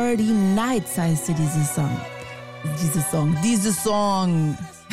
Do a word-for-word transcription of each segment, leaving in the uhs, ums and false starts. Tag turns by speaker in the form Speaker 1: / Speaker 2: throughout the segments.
Speaker 1: forty Nights heißt hier diese Song. Diese Song, diese Song.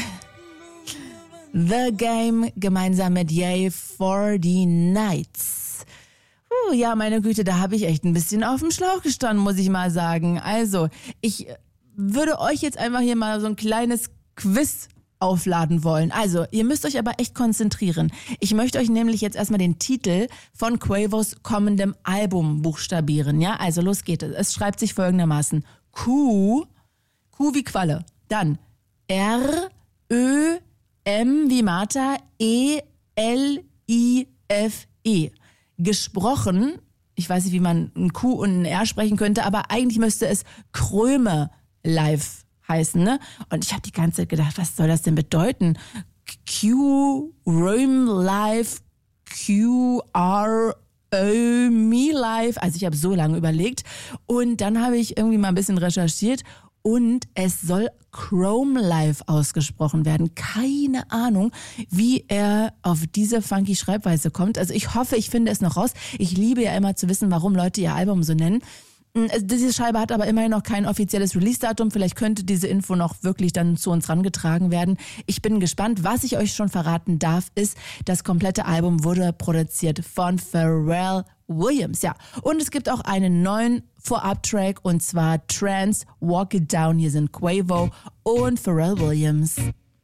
Speaker 1: The Game gemeinsam mit Ye forty Nights. Uh, ja, meine Güte, da habe ich echt ein bisschen auf dem Schlauch gestanden, muss ich mal sagen. Also, ich würde euch jetzt einfach hier mal so ein kleines Quiz aufladen wollen. Also, ihr müsst euch aber echt konzentrieren. Ich möchte euch nämlich jetzt erstmal den Titel von Quavos kommendem Album buchstabieren. Ja, also los geht es. Es schreibt sich folgendermaßen. Q, Q wie Qualle. Dann R, Ö, M wie Martha, E, L, I, F, E. Gesprochen, ich weiß nicht, wie man ein Q und ein R sprechen könnte, aber eigentlich müsste es Kröme live heißen, ne? Und ich habe die ganze Zeit gedacht, was soll das denn bedeuten? Q, Röm live, Q, R, Ö, Me live. Also ich habe so lange überlegt. Und dann habe ich irgendwie mal ein bisschen recherchiert und es soll Chrome Live ausgesprochen werden. Keine Ahnung, wie er auf diese funky Schreibweise kommt. Also ich hoffe, ich finde es noch raus. Ich liebe ja immer zu wissen, warum Leute ihr Album so nennen. Diese Scheibe hat aber immerhin noch kein offizielles Release-Datum. Vielleicht könnte diese Info noch wirklich dann zu uns rangetragen werden. Ich bin gespannt. Was ich euch schon verraten darf, ist, das komplette Album wurde produziert von Pharrell Williams. Ja, und es gibt auch einen neuen Vorab-Track und zwar Trance Walk It Down. Hier sind Quavo und Pharrell Williams.